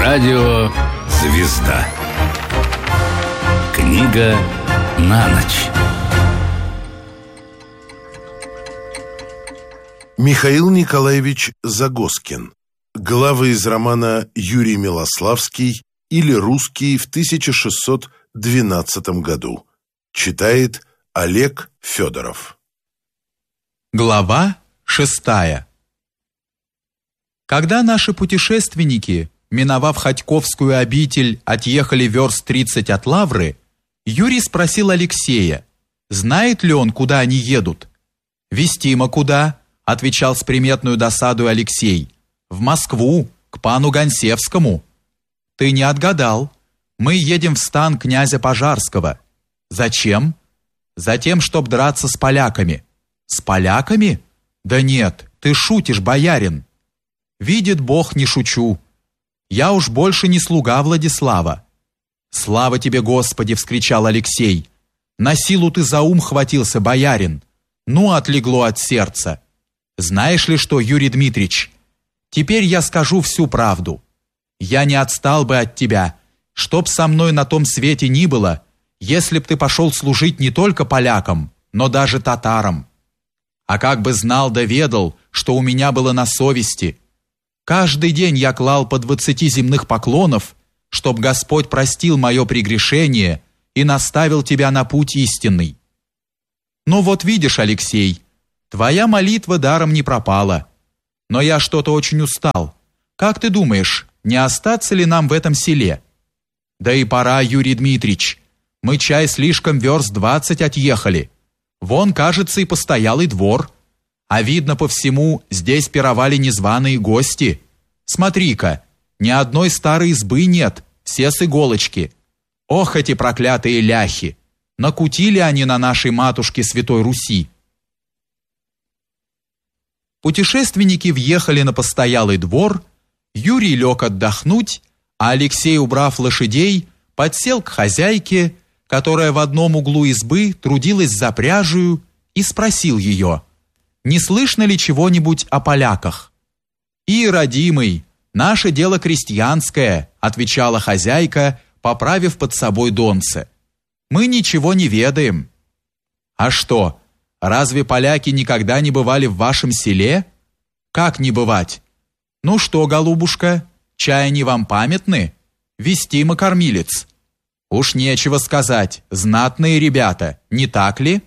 Радио «Звезда». Книга на ночь. Михаил Николаевич Загоскин. Главы из романа «Юрий Милославский» или «Русский» в 1612 году. Читает Олег Федоров. Глава 6. Когда наши путешественники, миновав Ходьковскую обитель, отъехали верст 30 от Лавры, Юрий спросил Алексея, знает ли он, куда они едут. «Вестимо куда», — отвечал с приметную досадой Алексей. «В Москву, к пану Гонсевскому». «Ты не отгадал. Мы едем в стан князя Пожарского». «Зачем?» «Затем, чтоб драться с поляками». «С поляками? Да нет, ты шутишь, боярин». «Видит Бог, не шучу. Я уж больше не слуга Владислава». «Слава тебе, Господи!» — вскричал Алексей. «На силу ты за ум хватился, боярин. Ну, отлегло от сердца. Знаешь ли что, Юрий Дмитрич, теперь я скажу всю правду. Я не отстал бы от тебя, чтоб со мной на том свете ни было, если б ты пошел служить не только полякам, но даже татарам. А как бы знал да ведал, что у меня было на совести. Каждый день я клал по 20 земных поклонов, чтоб Господь простил мое прегрешение и наставил тебя на путь истинный. Ну вот видишь, Алексей, твоя молитва даром не пропала. Но я что-то очень устал. Как ты думаешь, не остаться ли нам в этом селе? Да и пора, Юрий Дмитрич. Мы чай слишком верст 20 отъехали. Вон, кажется, и постоялый двор. А видно по всему, здесь пировали незваные гости. Смотри-ка, ни одной старой избы нет, все с иголочки. Ох, эти проклятые ляхи! Накутили они на нашей матушке Святой Руси. Путешественники въехали на постоялый двор, Юрий лег отдохнуть, а Алексей, убрав лошадей, подсел к хозяйке, которая в одном углу избы трудилась за пряжею, и спросил ее, не слышно ли чего-нибудь о поляках. «И, родимый, наше дело крестьянское», — отвечала хозяйка, поправив под собой донце. «Мы ничего не ведаем». «А что, разве поляки никогда не бывали в вашем селе?» «Как не бывать?» «Ну что, голубушка, чай они вам памятны? Вестимо кормилец». «Уж нечего сказать, знатные ребята, не так ли?»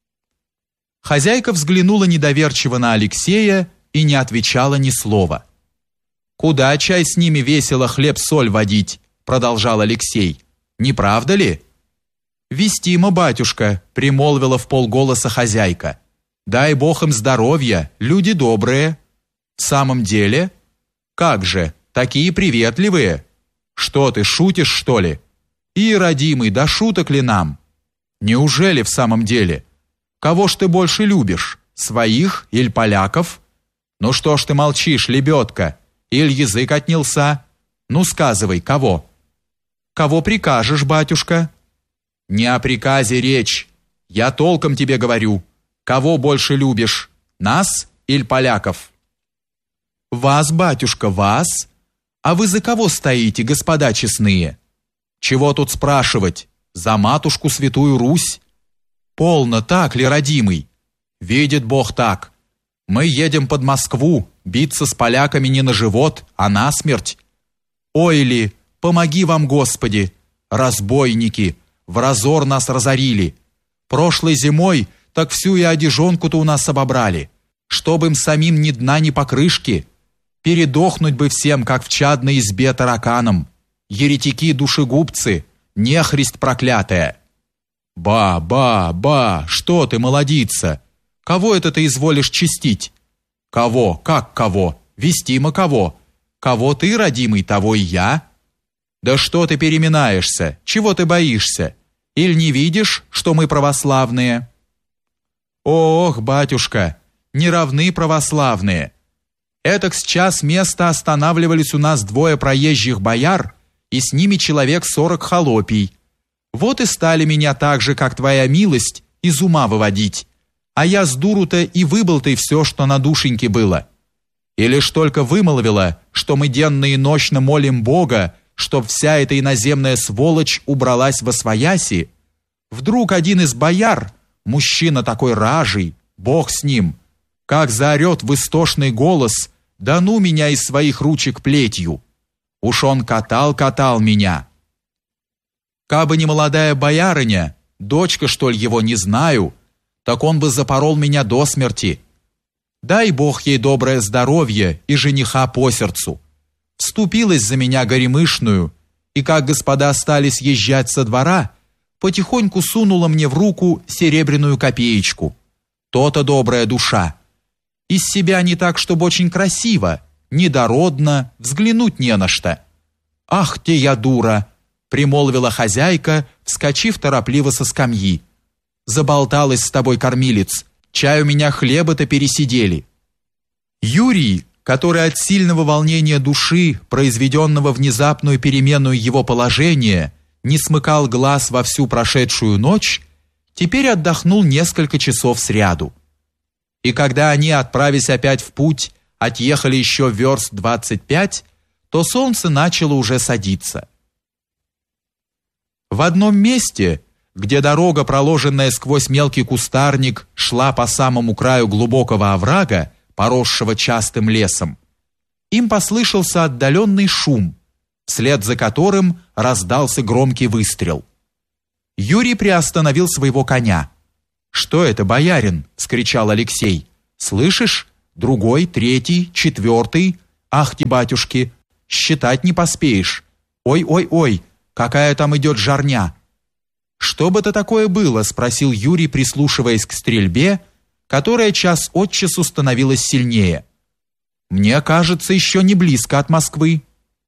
Хозяйка взглянула недоверчиво на Алексея и не отвечала ни слова. «Куда чай с ними весело хлеб-соль водить?» — продолжал Алексей. «Не правда ли?» «Вестимо, батюшка», — примолвила вполголоса хозяйка. «Дай Бог им здоровья, люди добрые». «В самом деле? Как же, такие приветливые. Что ты, шутишь, что ли? И, родимый, да шуток ли нам? Неужели в самом деле? Кого ж ты больше любишь, своих или поляков? Ну что ж ты молчишь, лебедка? Иль язык отнялся? Ну сказывай, кого?» «Кого прикажешь, батюшка?» «Не о приказе речь. Я толком тебе говорю. Кого больше любишь, нас или поляков?» «Вас, батюшка, вас? А вы за кого стоите, господа честные?» «Чего тут спрашивать? За матушку Святую Русь?» «Полно, так ли, родимый?» «Видит Бог так. Мы едем под Москву, биться с поляками не на живот, а на смерть. Ой ли, помоги вам, Господи! Разбойники, в разор нас разорили. Прошлой зимой так всю и одежонку-то у нас обобрали, чтоб им самим ни дна, ни покрышки. Передохнуть бы всем, как в чадной избе тараканом. Еретики-душегубцы, нехрист проклятая». «Ба, что ты, молодица? Кого это ты изволишь честить?» «Кого? Как кого? Вестимо кого? Кого ты, родимый, того и я?» «Да что ты переминаешься? Чего ты боишься? Иль не видишь, что мы православные?» «Ох, батюшка, не равны православные. Этак сейчас место останавливались у нас двое проезжих бояр, и с ними человек 40 холопий. Вот и стали меня так же, как твоя милость, из ума выводить. А я с дуру-то и выболтай все, что на душеньке было. И лишь только вымолвила, что мы денно и нощно молим Бога, чтоб вся эта иноземная сволочь убралась восвояси, вдруг один из бояр, мужчина такой ражий, Бог с ним, как заорет в истошный голос: «Да ну меня из своих ручек плетью!» Уж он катал меня. Кабы не молодая боярыня, дочка, что ли, его, не знаю, так он бы запорол меня до смерти. Дай Бог ей доброе здоровье и жениха по сердцу. Вступилась за меня горемышную, и как господа стали съезжать со двора, потихоньку сунула мне в руку серебряную копеечку. То-то добрая душа. Из себя не так, чтобы очень красиво, недородно, взглянуть не на что. «Ах ты я дура!» — примолвила хозяйка, вскочив торопливо со скамьи. «Заболталась с тобой, кормилец, чай у меня хлеба-то пересидели». Юрий, который от сильного волнения души, произведенного внезапную перемену его положения, не смыкал глаз во всю прошедшую ночь, теперь отдохнул несколько часов сряду. И когда они, отправясь опять в путь, отъехали еще верст 25, то солнце начало уже садиться. В одном месте, где дорога, проложенная сквозь мелкий кустарник, шла по самому краю глубокого оврага, поросшего частым лесом, им послышался отдаленный шум, вслед за которым раздался громкий выстрел. Юрий приостановил своего коня. «Что это, боярин?» — вскричал Алексей. «Слышишь? Другой, третий, четвертый. Ах ты, батюшки, считать не поспеешь. Ой, какая там идет жарня!» «Что бы это такое было?» — спросил Юрий, прислушиваясь к стрельбе, которая час от часу становилась сильнее. «Мне кажется, еще не близко от Москвы».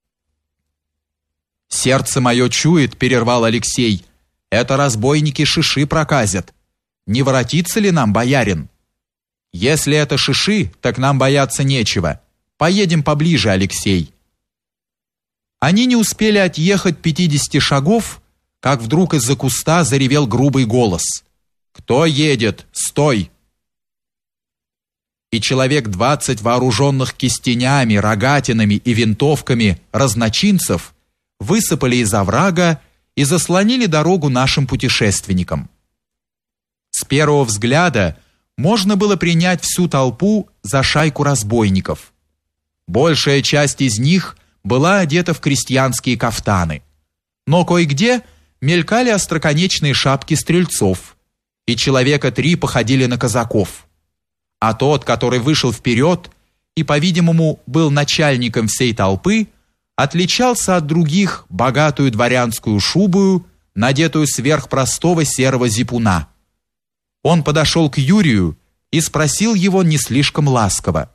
«Сердце мое чует», — перервал Алексей. «Это разбойники шиши проказят. Не воротится ли нам, боярин?» «Если это шиши, так нам бояться нечего. Поедем поближе, Алексей». Они не успели отъехать 50 шагов, как вдруг из-за куста заревел грубый голос. «Кто едет? Стой!» И человек 20 вооруженных кистенями, рогатинами и винтовками разночинцев высыпали из оврага и заслонили дорогу нашим путешественникам. С первого взгляда можно было принять всю толпу за шайку разбойников. Большая часть из них была одета в крестьянские кафтаны, но кое-где мелькали остроконечные шапки стрельцов, и человека 3 походили на казаков. А тот, который вышел вперед и, по-видимому, был начальником всей толпы, отличался от других богатую дворянскую шубою, надетую сверх простого серого зипуна. Он подошел к Юрию и спросил его не слишком ласково: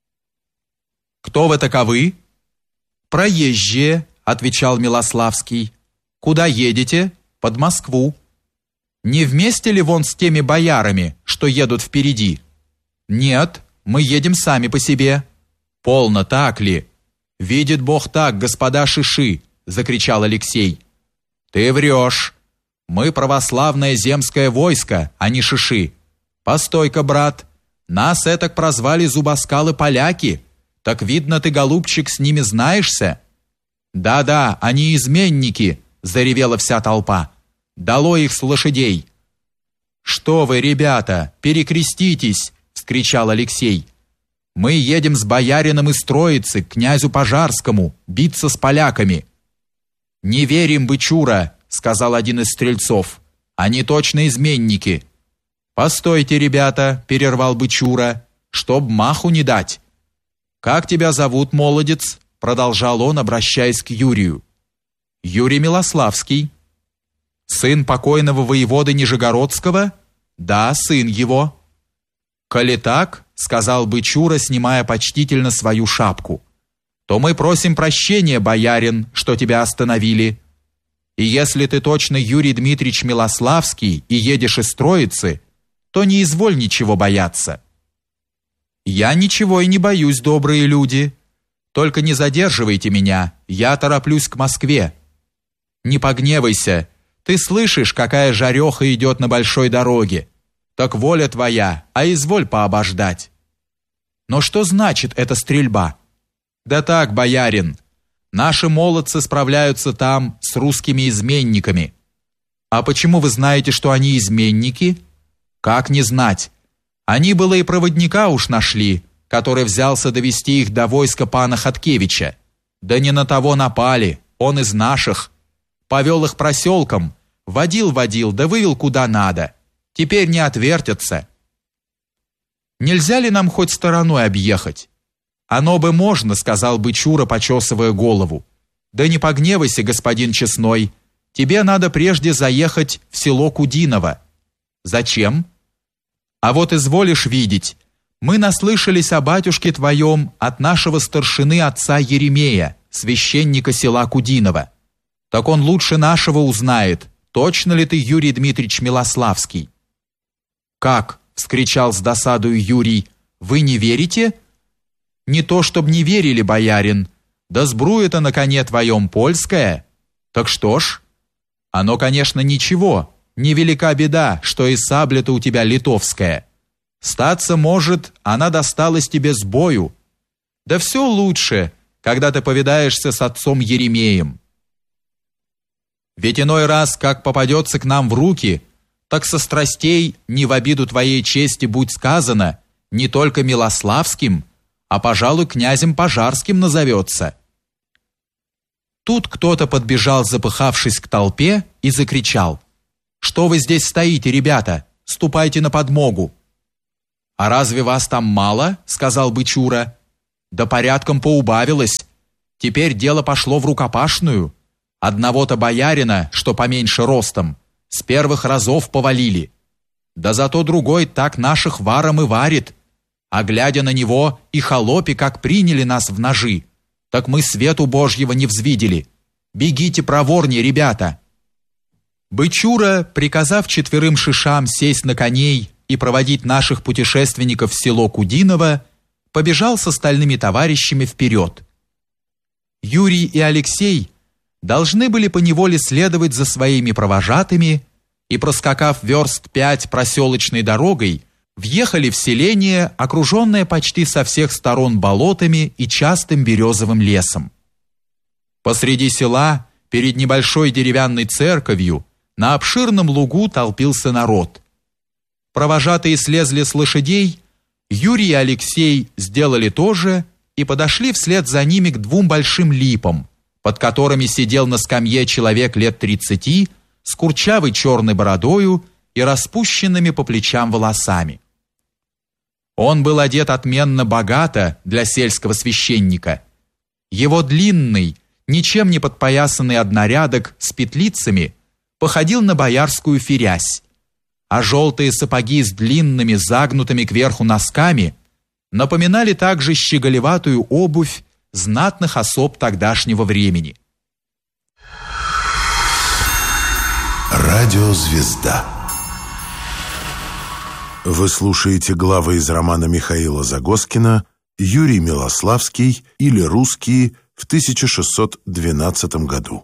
«Кто вы таковы?» «Проезжие», — отвечал Милославский. «Куда едете?» «Под Москву». «Не вместе ли вон с теми боярами, что едут впереди?» «Нет, мы едем сами по себе». «Полно, так ли?» «Видит Бог так, господа шиши», — закричал Алексей. «Ты врешь. Мы православное земское войско, а не шиши. Постой-ка, брат, нас этак прозвали зубоскалы-поляки. Так видно, ты, голубчик, с ними знаешься?» «Да-да, они изменники», — заревела вся толпа. «Долой их с лошадей!» «Что вы, ребята, перекреститесь!» — вскричал Алексей. «Мы едем с боярином из Троицы к князю Пожарскому биться с поляками». «Не верим, бычура», — сказал один из стрельцов. «Они точно изменники». «Постойте, ребята», — перервал бычура, «чтоб маху не дать». «Как тебя зовут, молодец?» — продолжал он, обращаясь к Юрию. «Юрий Милославский». «Сын покойного воеводы Нижегородского?» «Да, сын его». «Коли так, — сказал бычура, снимая почтительно свою шапку, — то мы просим прощения, боярин, что тебя остановили. И если ты точно Юрий Дмитриевич Милославский и едешь из Троицы, то не изволь ничего бояться». «Я ничего и не боюсь, добрые люди. Только не задерживайте меня, я тороплюсь к Москве». «Не погневайся, ты слышишь, какая жареха идет на большой дороге. Так воля твоя, а изволь пообождать». Но что значит эта стрельба? Да так, боярин, наши молодцы справляются там с русскими изменниками. А почему вы знаете, что они изменники? Как не знать? Они было и проводника уж нашли, который взялся довести их до войска пана Хаткевича. Да не на того напали, он из наших. Повел их проселком, водил, да вывел куда надо. Теперь не отвертятся. Нельзя ли нам хоть стороной объехать? Оно бы можно, сказал Бычура, почесывая голову. Да не погневайся, господин Честной, тебе надо прежде заехать в село Кудиново. Зачем? А вот изволишь видеть, мы наслышались о батюшке твоем от нашего старшины отца Еремея, священника села Кудиново. Так он лучше нашего узнает, точно ли ты Юрий Дмитриевич Милославский. Как? Вскричал с досадою Юрий. Вы не верите? Не то, чтоб не верили, боярин. Да сбруя-то на коне твоем польская. Так что ж? Оно, конечно, ничего. Невелика беда, что и сабля-то у тебя литовская. Статься может, она досталась тебе с бою. Да все лучше, когда ты повидаешься с отцом Еремеем. Ведь иной раз, как попадется к нам в руки, так со страстей, не в обиду твоей чести будь сказано, не только Милославским, а, пожалуй, князем Пожарским назовется. Тут кто-то подбежал, запыхавшись к толпе, и закричал: «Что вы здесь стоите, ребята? Ступайте на подмогу!» «А разве вас там мало?» — сказал Бычура. «Да порядком поубавилось. Теперь дело пошло в рукопашную. Одного-то боярина, что поменьше ростом, с первых разов повалили. Да зато другой так наших варом и варит. А глядя на него, и холопи как приняли нас в ножи, так мы свету Божьего не взвидели. Бегите проворнее, ребята!» Бычура, приказав 4 шишам сесть на коней и проводить наших путешественников в село Кудиново, побежал с остальными товарищами вперед. Юрий и Алексей должны были поневоле следовать за своими провожатыми и, проскакав верст 5 проселочной дорогой, въехали в селение, окруженное почти со всех сторон болотами и частым березовым лесом. Посреди села, перед небольшой деревянной церковью, на обширном лугу толпился народ. Провожатые слезли с лошадей, Юрий и Алексей сделали то же и подошли вслед за ними к 2 большим липам, под которыми сидел на скамье человек лет 30 с курчавой черной бородою и распущенными по плечам волосами. Он был одет отменно богато для сельского священника. Его длинный, ничем не подпоясанный однорядок с петлицами походил на боярскую ферязь, а желтые сапоги с длинными загнутыми кверху носками напоминали также щеголеватую обувь знатных особ тогдашнего времени. Радиозвезда. Вы слушаете главы из романа Михаила Загоскина «Юрий Милославский» или «Русские» в 1612 году.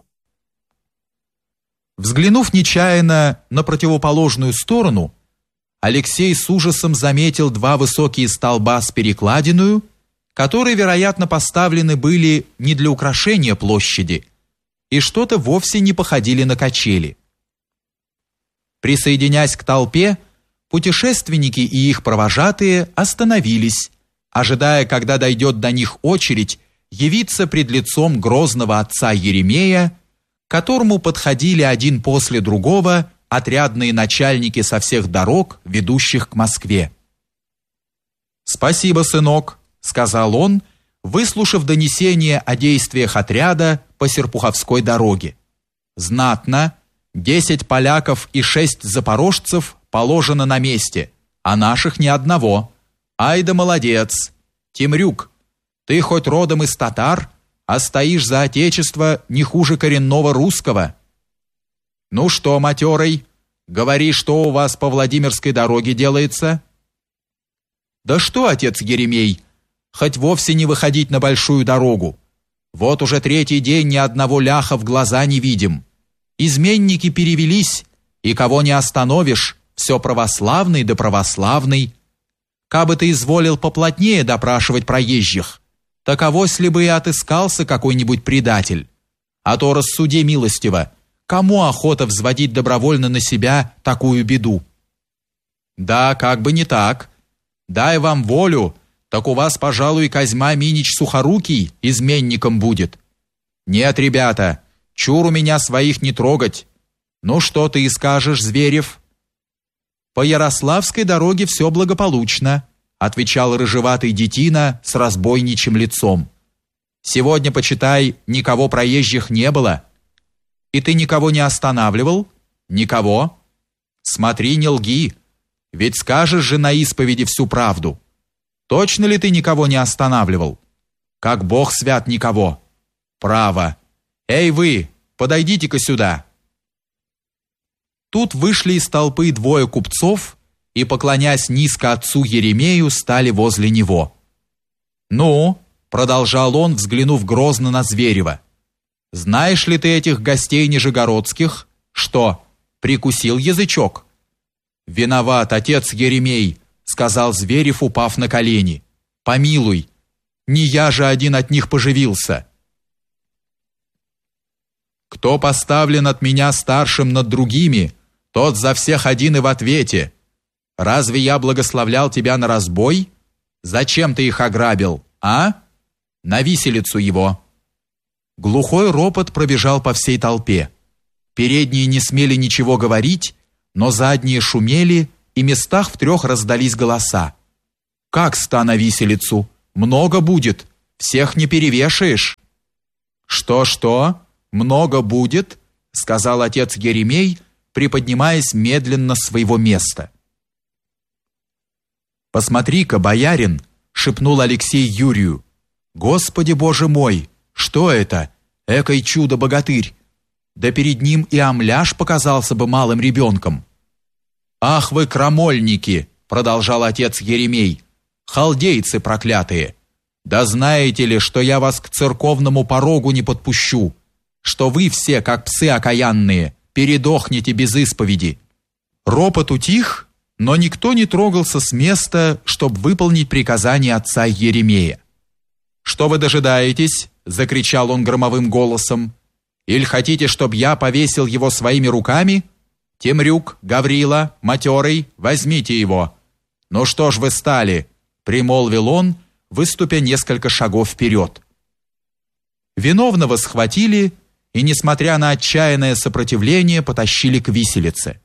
Взглянув нечаянно на противоположную сторону, Алексей с ужасом заметил 2 высокие столба с перекладиною, которые, вероятно, поставлены были не для украшения площади, и что-то вовсе не походили на качели. Присоединяясь к толпе, путешественники и их провожатые остановились, ожидая, когда дойдет до них очередь явиться пред лицом грозного отца Еремея, к которому подходили один после другого отрядные начальники со всех дорог, ведущих к Москве. «Спасибо, сынок», — сказал он, выслушав донесение о действиях отряда по Серпуховской дороге. «Знатно, 10 поляков и 6 запорожцев положено на месте, а наших ни одного. Ай да молодец! Темрюк, ты хоть родом из татар, а стоишь за отечество не хуже коренного русского. Ну что, матерый, говори, что у вас по Владимирской дороге делается?» «Да что, отец Еремей, хоть вовсе не выходить на большую дорогу. Вот уже 3-й день ни одного ляха в глаза не видим. Изменники перевелись, и кого не остановишь, все православный да православный. Кабы ты изволил поплотнее допрашивать проезжих, так авось ли бы и отыскался какой-нибудь предатель. А то рассуди милостиво, кому охота взводить добровольно на себя такую беду? Да, как бы не так. Дай вам волю, так у вас, пожалуй, Козьма Минич Сухорукий изменником будет. Нет, ребята, чур у меня своих не трогать. Ну что ты и скажешь, Зверев? По Ярославской дороге все благополучно, отвечал рыжеватый детина с разбойничьим лицом. Сегодня, почитай, никого проезжих не было. И ты никого не останавливал? Никого? Смотри, не лги, ведь скажешь же на исповеди всю правду. Точно ли ты никого не останавливал? Как Бог свят, никого. Право. Эй вы, подойдите-ка сюда. Тут вышли из толпы двое купцов и, поклонясь низко отцу Еремею, стали возле него. «Ну», — продолжал он, взглянув грозно на Зверева, «знаешь ли ты этих гостей нижегородских? Что, прикусил язычок?» «Виноват, отец Еремей», — сказал Зверев, упав на колени. «Помилуй, не я же один от них поживился». «Кто поставлен от меня старшим над другими, тот за всех один и в ответе. Разве я благословлял тебя на разбой? Зачем ты их ограбил, а? На виселицу его». Глухой ропот пробежал по всей толпе. Передние не смели ничего говорить, но задние шумели, и в местах в трех раздались голоса. «Как 100 на виселицу? Много будет, всех не перевешаешь». «Что? Много будет?» — сказал отец Еремей, приподнимаясь медленно с своего места. «Посмотри-ка, боярин!» — шепнул Алексей Юрию. «Господи Боже мой! Что это? Экой чудо-богатырь! Да перед ним и Амляш показался бы малым ребенком!» «Ах вы, крамольники!» — продолжал отец Еремей. «Халдейцы проклятые! Да знаете ли, что я вас к церковному порогу не подпущу, что вы все, как псы окаянные, передохнете без исповеди». Ропот утих, но никто не трогался с места, чтобы выполнить приказание отца Еремея. «Что вы дожидаетесь?» — закричал он громовым голосом. «Иль хотите, чтобы я повесил его своими руками? Темрюк, Гаврила, Матерый, возьмите его». «Ну что ж вы стали?» — примолвил он, выступя несколько шагов вперед. Виновного схватили и, несмотря на отчаянное сопротивление, потащили к виселице.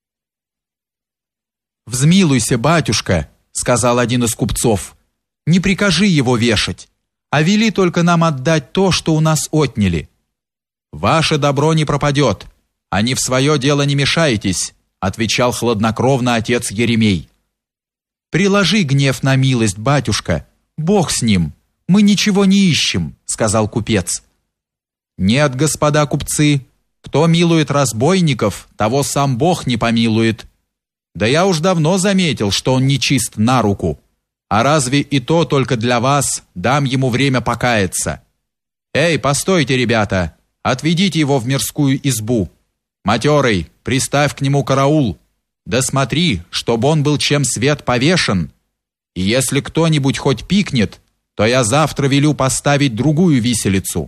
«Взмилуйся, батюшка», — сказал один из купцов, — «не прикажи его вешать, а вели только нам отдать то, что у нас отняли». «Ваше добро не пропадет, а не в свое дело не мешайтесь», — отвечал хладнокровно отец Еремей. «Приложи гнев на милость, батюшка, Бог с ним, мы ничего не ищем», — сказал купец. «Нет, господа купцы, кто милует разбойников, того сам Бог не помилует. Да я уж давно заметил, что он нечист на руку. А разве и то только для вас дам ему время покаяться? Эй, постойте, ребята, отведите его в мирскую избу. Матерый, приставь к нему караул. Да смотри, чтобы он был чем свет повешен. И если кто-нибудь хоть пикнет, то я завтра велю поставить другую виселицу».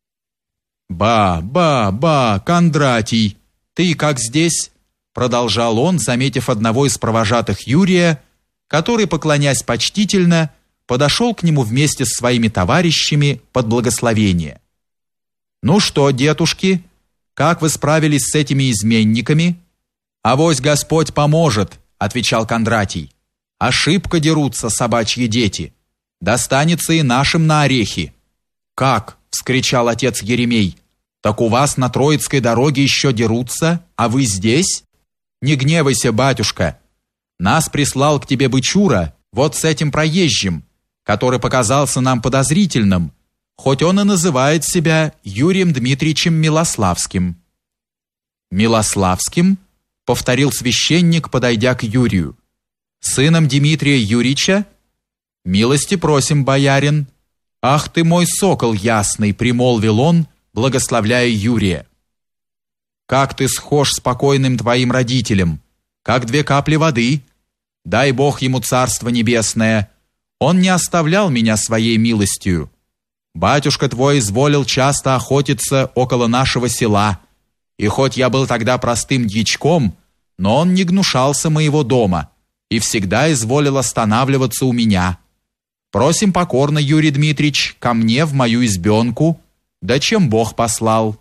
«Ба, Кондратий, ты как здесь?» Продолжал он, заметив одного из провожатых Юрия, который, поклонясь почтительно, подошел к нему вместе с своими товарищами под благословение. «Ну что, детушки, как вы справились с этими изменниками?» «Авось Господь поможет», — отвечал Кондратий. «Ошибка дерутся собачьи дети. Достанется и нашим на орехи». «Как?» — вскричал отец Еремей. «Так у вас на Троицкой дороге еще дерутся, а вы здесь?» «Не гневайся, батюшка. Нас прислал к тебе бычура, вот с этим проезжим, который показался нам подозрительным, хоть он и называет себя Юрием Дмитриевичем Милославским». «Милославским?» — повторил священник, подойдя к Юрию. «Сыном Дмитрия Юрича? Милости просим, боярин». «Ах ты мой сокол ясный!» — примолвил он, благословляя Юрия. «Как ты схож с покойным твоим родителем, как 2 капли воды. дай Бог ему царство небесное, он не оставлял меня своей милостью. Батюшка твой изволил часто охотиться около нашего села, и хоть я был тогда простым дьячком, но он не гнушался моего дома и всегда изволил останавливаться у меня. Просим покорно, Юрий Дмитрич, ко мне в мою избенку, да чем Бог послал».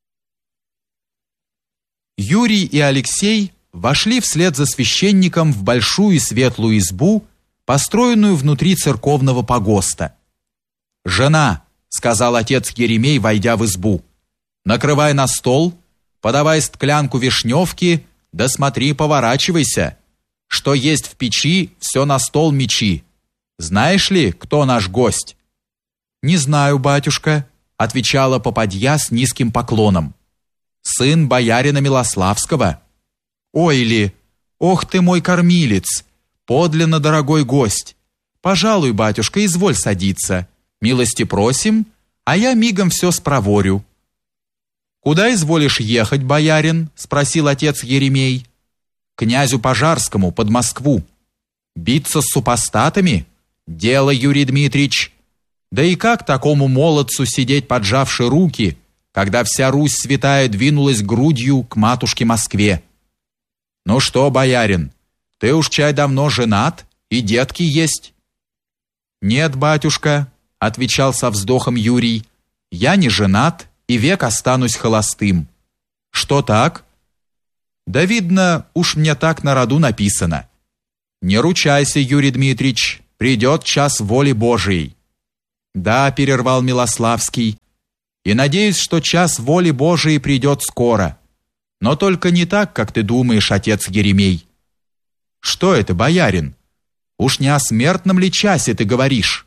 Юрий и Алексей вошли вслед за священником в большую светлую избу, построенную внутри церковного погоста. «Жена», — сказал отец Еремей, войдя в избу, — «накрывай на стол, подавай склянку вишневки, да смотри, поворачивайся. Что есть в печи, все на стол мечи. Знаешь ли, кто наш гость?» «Не знаю, батюшка», — отвечала попадья с низким поклоном. «Сын боярина Милославского». «Ой ли, ох ты мой кормилец, подлинно дорогой гость. Пожалуй, батюшка, изволь садиться. Милости просим, а я мигом все спроворю». «Куда изволишь ехать, боярин?» — спросил отец Еремей. «Князю Пожарскому под Москву. Биться с супостатами? Дело, Юрий Дмитрич. Да и как такому молодцу сидеть, поджавши руки, когда вся Русь святая двинулась грудью к матушке Москве? Ну что, боярин, ты уж чай давно женат, и детки есть?» «Нет, батюшка», — отвечал со вздохом Юрий, — «я не женат и век останусь холостым». «Что так?» «Да видно, уж мне так на роду написано». «Не ручайся, Юрий Дмитрич, придет час воли Божией». «Да», — перервал Милославский, — «и надеюсь, что час воли Божией придет скоро, но только не так, как ты думаешь, отец Еремей». «Что это, боярин? Уж не о смертном ли часе ты говоришь?»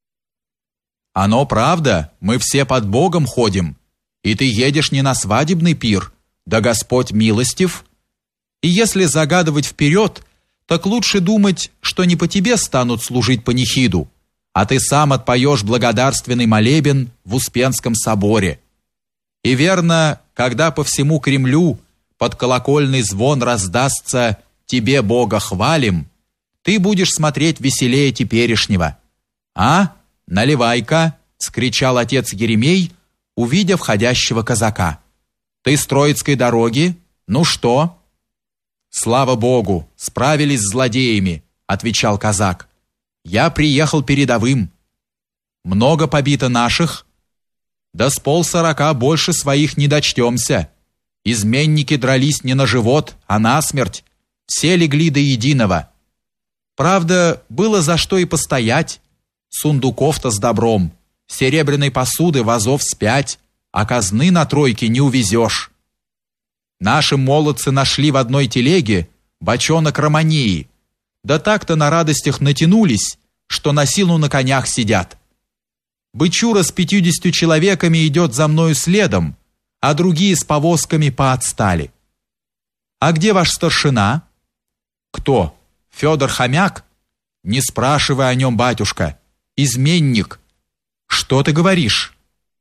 «Оно правда, мы все под Богом ходим, и ты едешь не на свадебный пир, да Господь милостив. И если загадывать вперед, так лучше думать, что не по тебе станут служить панихиду, а ты сам отпоешь благодарственный молебен в Успенском соборе. И верно, когда по всему Кремлю под колокольный звон раздастся «Тебе, Бога, хвалим», ты будешь смотреть веселее теперешнего. «А, наливай-ка!» — скричал отец Еремей, увидя входящего казака. «Ты с Троицкой дороги? Ну что?» «Слава Богу, справились с злодеями», — отвечал казак. «Я приехал передовым». «Много побито наших?» «Да с 50 больше своих не дочтемся. Изменники дрались не на живот, а на смерть. Все легли до единого. Правда, было за что и постоять. Сундуков-то с добром, серебряной посуды вазов с 5, а казны на тройке не увезешь. Наши молодцы нашли в одной телеге бочонок романеи, да так-то на радостях натянулись, что на силу на конях сидят. Бычура с 50 человеками идет за мною следом, а другие с повозками поотстали. А где ваш старшина?» «Кто? Федор Хомяк? Не спрашивай о нем, батюшка. Изменник». «Что ты говоришь?»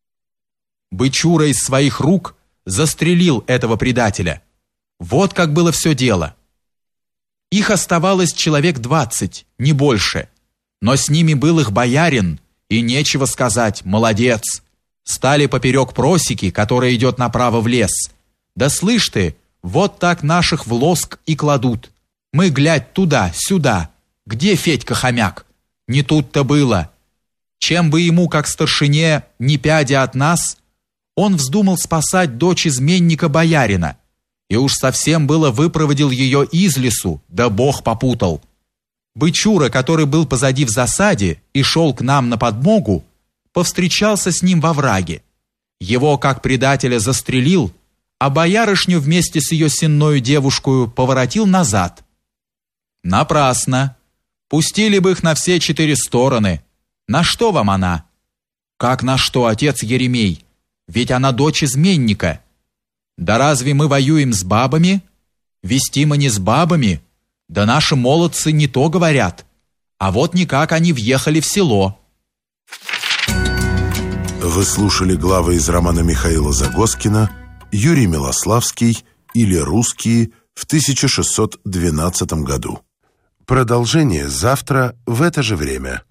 Бычура из своих рук застрелил этого предателя. Вот как было все дело. Их оставалось человек 20, не больше, но с ними был их боярин, и нечего сказать, молодец. Стали поперек просеки, которая идет направо в лес. Да слышь ты, вот так наших в лоск и кладут. Мы, глядь, туда, сюда. Где Федька Хомяк? Не тут-то было. Чем бы ему, как старшине, не пядя от нас, он вздумал спасать дочь изменника боярина, и уж совсем было выпроводил ее из лесу, да Бог попутал. Бычура, который был позади в засаде и шел к нам на подмогу, повстречался с ним во враге. Его, как предателя, застрелил, а боярышню вместе с ее сенною девушкою поворотил назад. Напрасно. Пустили бы их на все 4 стороны. На что вам она? Как на что, отец Еремей? Ведь она дочь изменника. Да разве мы воюем с бабами? Вести мы не с бабами. Да наши молодцы не то говорят. А вот никак они въехали в село. Вы слушали главы из романа Михаила Загоскина «Юрий Милославский» или «Русские» в 1612 году. Продолжение завтра в это же время.